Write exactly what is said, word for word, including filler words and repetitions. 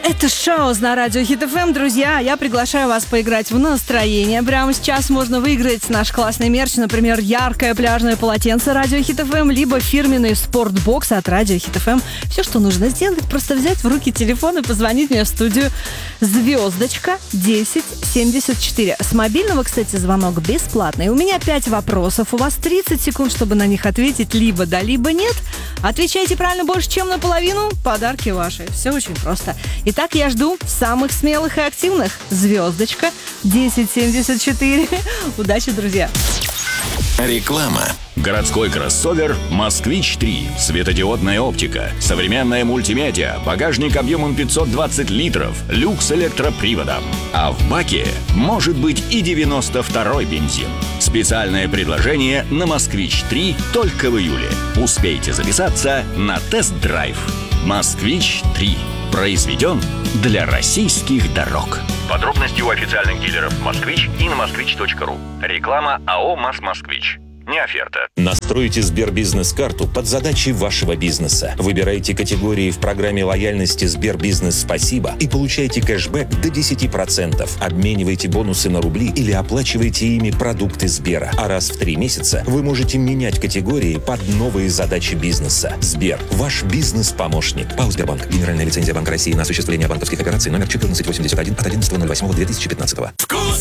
Это шоу на радио Хит эф эм. Друзья, я приглашаю вас поиграть в настроение. Прямо сейчас можно выиграть наш классный мерч, например, яркое пляжное полотенце радио Хит эф эм, либо фирменный спортбокс от радио Хит эф эм. Все, что нужно сделать, просто взять в руки телефон и позвонить мне в студию звездочка десять семьдесят четыре. С мобильного, кстати, звонок бесплатный. У меня пять вопросов. У вас тридцать секунд, чтобы на них ответить либо да, либо нет. Отвечайте правильно больше, чем наполовину, подарки ваши. Все очень просто. Итак, я жду самых смелых и активных. Звездочка десять семьдесят четыре. Удачи, друзья. Реклама. Городской кроссовер «Москвич три». Светодиодная оптика, современная мультимедиа, багажник объемом пятьсот двадцать литров, люкс электроприводом. А в баке может быть и девяносто второй бензин. Специальное предложение на «Москвич три» только в июле. Успейте записаться на тест-драйв. «Москвич три». Произведен для российских дорог. Подробности у официальных дилеров «Москвич» и на москвич точка ру. Реклама АО «МАЗ-Москвич». Не оферта. Настройте Сбербизнес-карту под задачи вашего бизнеса. Выбирайте категории в программе лояльности Сбербизнес Спасибо и получайте кэшбэк до десять процентов. Обменивайте бонусы на рубли или оплачивайте ими продукты Сбера. А раз в три месяца вы можете менять категории под новые задачи бизнеса. Сбер – ваш бизнес-помощник. ПАО «Сбербанк». Генеральная лицензия Банка России на осуществление банковских операций номер четырнадцать восемьдесят один от одиннадцатого ноль восьмого две тысячи пятнадцатого. Вкус